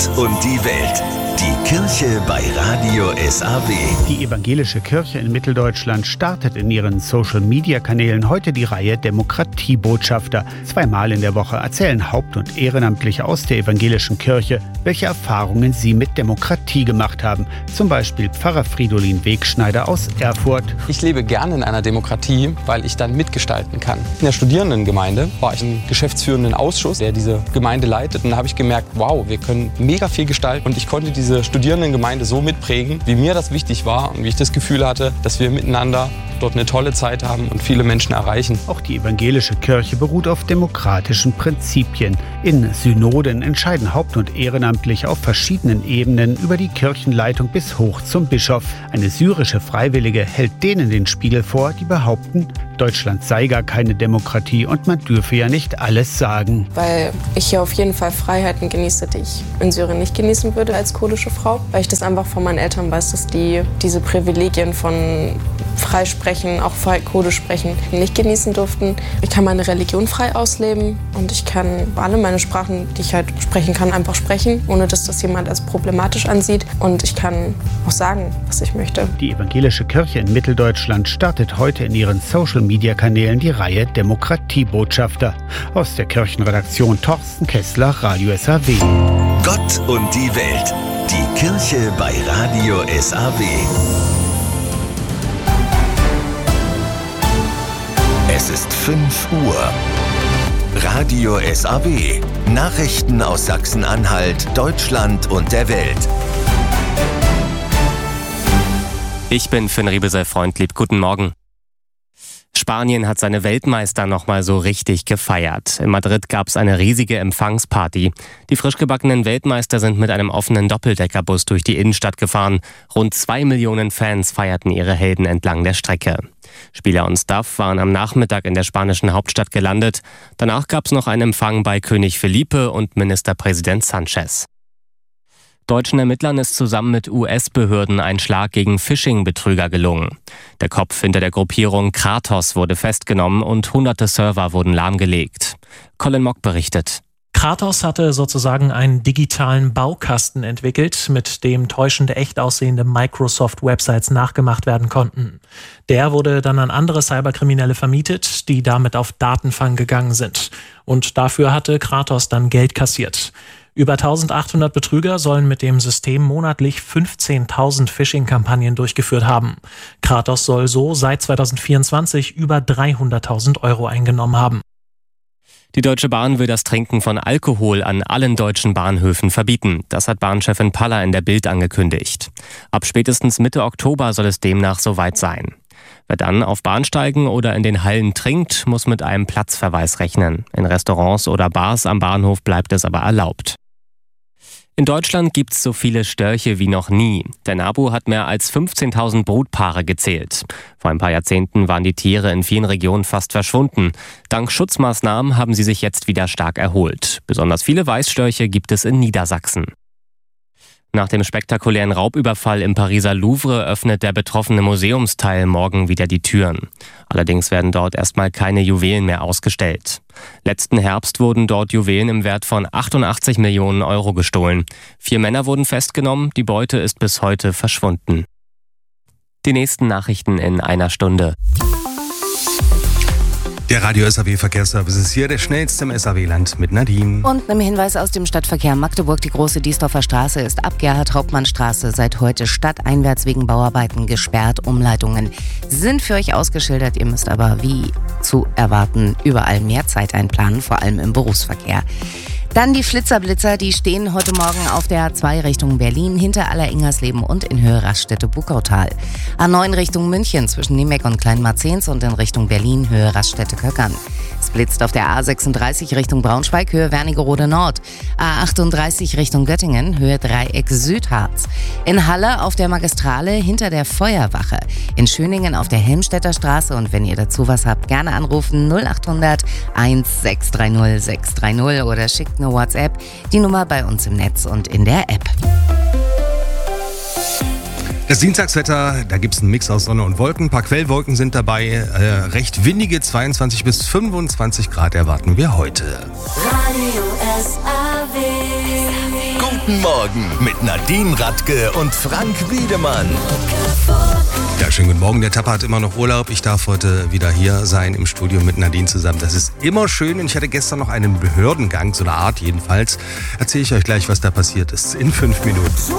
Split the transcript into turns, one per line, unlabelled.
Und die Welt. Die Kirche bei Radio SAW.
Die evangelische Kirche in Mitteldeutschland startet in ihren Social-Media-Kanälen heute die Reihe Demokratiebotschafter. 2-mal in der Woche erzählen Haupt- und Ehrenamtliche aus der evangelischen Kirche, welche Erfahrungen sie mit Demokratie gemacht haben. Zum Beispiel Pfarrer Fridolin Wegschneider aus Erfurt.
Ich lebe gerne in einer Demokratie, weil ich dann mitgestalten kann. In der Studierendengemeinde war ich im geschäftsführenden Ausschuss, der diese Gemeinde leitet. Und da habe ich gemerkt, wow, wir können mega viel gestalten. Und ich konnte diese Studierendengemeinde so mitprägen, wie mir das wichtig war und wie ich das Gefühl hatte, dass wir miteinander dort eine tolle Zeit haben und viele Menschen erreichen.
Auch die evangelische Kirche beruht auf demokratischen Prinzipien. In Synoden entscheiden Haupt- und Ehrenamtliche auf verschiedenen Ebenen über die Kirchenleitung bis hoch zum Bischof. Eine syrische Freiwillige hält denen den Spiegel vor, die behaupten, Deutschland sei gar keine Demokratie und man dürfe ja nicht alles sagen.
Weil ich hier auf jeden Fall Freiheiten genieße, die ich in Syrien nicht genießen würde als kurdische Frau. Weil ich das einfach von meinen Eltern weiß, dass die diese Privilegien von Freisprechen, auch frei Kurdisch sprechen, nicht genießen durften. Ich kann meine Religion frei ausleben und ich kann alle meine Sprachen, die ich halt sprechen kann, einfach sprechen, ohne dass das jemand als problematisch ansieht. Und ich kann auch sagen, was ich möchte.
Die evangelische Kirche in Mitteldeutschland startet heute in ihren Social-Media-Kanälen die Reihe Demokratiebotschafter. Aus der Kirchenredaktion Torsten Kessler, Radio SAW.
Gott und die Welt. Die Kirche bei Radio SAW. Es ist 5 Uhr. Radio SAW. Nachrichten aus Sachsen-Anhalt, Deutschland und der Welt.
Ich bin Finn Riebesel-Freundlieb. Guten Morgen. Spanien hat seine Weltmeister nochmal so richtig gefeiert. In Madrid gab es eine riesige Empfangsparty. Die frisch gebackenen Weltmeister sind mit einem offenen Doppeldeckerbus durch die Innenstadt gefahren. Rund 2 Millionen Fans feierten ihre Helden entlang der Strecke. Spieler und Staff waren am Nachmittag in der spanischen Hauptstadt gelandet. Danach gab es noch einen Empfang bei König Felipe und Ministerpräsident Sanchez. Deutschen Ermittlern ist zusammen mit US-Behörden ein Schlag gegen Phishing-Betrüger gelungen. Der Kopf hinter der Gruppierung Kratos wurde festgenommen und hunderte Server wurden lahmgelegt. Colin Mock berichtet.
Kratos hatte sozusagen einen digitalen Baukasten entwickelt, mit dem täuschende, echt aussehende Microsoft-Websites nachgemacht werden konnten. Der wurde dann an andere Cyberkriminelle vermietet, die damit auf Datenfang gegangen sind. Und dafür hatte Kratos dann Geld kassiert. Über 1800 Betrüger sollen mit dem System monatlich 15.000 Phishing-Kampagnen durchgeführt haben. Kratos soll so seit 2024 über 300.000 Euro eingenommen haben.
Die Deutsche Bahn will das Trinken von Alkohol an allen deutschen Bahnhöfen verbieten. Das hat Bahnchefin Paller in der Bild angekündigt. Ab spätestens Mitte Oktober soll es demnach soweit sein. Wer dann auf Bahnsteigen oder in den Hallen trinkt, muss mit einem Platzverweis rechnen. In Restaurants oder Bars am Bahnhof bleibt es aber erlaubt. In Deutschland gibt es so viele Störche wie noch nie. Der NABU hat mehr als 15.000 Brutpaare gezählt. Vor ein paar Jahrzehnten waren die Tiere in vielen Regionen fast verschwunden. Dank Schutzmaßnahmen haben sie sich jetzt wieder stark erholt. Besonders viele Weißstörche gibt es in Niedersachsen. Nach dem spektakulären Raubüberfall im Pariser Louvre öffnet der betroffene Museumsteil morgen wieder die Türen. Allerdings werden dort erstmal keine Juwelen mehr ausgestellt. Letzten Herbst wurden dort Juwelen im Wert von 88 Millionen Euro gestohlen. 4 Männer wurden festgenommen, die Beute ist bis heute verschwunden. Die nächsten Nachrichten in einer Stunde.
Der Radio SAW-Verkehrsservice ist hier, der schnellste im SAW-Land mit Nadine.
Und einem Hinweis aus dem Stadtverkehr Magdeburg. Die große Diesdorfer Straße ist ab Gerhard-Hauptmann-Straße seit heute stadteinwärts wegen Bauarbeiten gesperrt. Umleitungen sind für euch ausgeschildert. Ihr müsst aber, wie zu erwarten, überall mehr Zeit einplanen, vor allem im Berufsverkehr. Dann die Flitzerblitzer, die stehen heute Morgen auf der A2 Richtung Berlin, hinter Aller-Ingersleben und in Höhe Raststätte-Bukautal. A9 Richtung München zwischen Niemek und Kleinmarzens und in Richtung Berlin, Höhe Raststätte-Köckern. Es blitzt auf der A36 Richtung Braunschweig, Höhe Wernigerode Nord. A38 Richtung Göttingen, Höhe Dreieck Südharz. In Halle auf der Magistrale hinter der Feuerwache. In Schöningen auf der Helmstedter Straße und wenn ihr dazu was habt, gerne anrufen 0800 1630 630 oder schickt eine WhatsApp, die Nummer bei uns im Netz und in der App.
Das Dienstagswetter, da gibt es einen Mix aus Sonne und Wolken. Ein paar Quellwolken sind dabei. Recht windige 22 bis 25 Grad erwarten wir heute.
Radio SAW.
Guten Morgen mit Nadine Radke und Frank Wiedemann.
Ja, schönen guten Morgen. Der Tapper hat immer noch Urlaub. Ich darf heute wieder hier sein im Studio mit Nadine zusammen. Das ist immer schön. Und ich hatte gestern noch einen Behördengang, so eine Art jedenfalls. Erzähle ich euch gleich, was da passiert ist. In 5 Minuten.